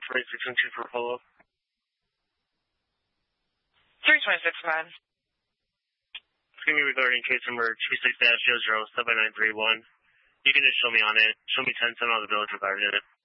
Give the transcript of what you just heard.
32612 for follow-up. 326, man. It's going to be regarding case number 26-007931. You can just show me on it. Show me 10 on the village regarding it.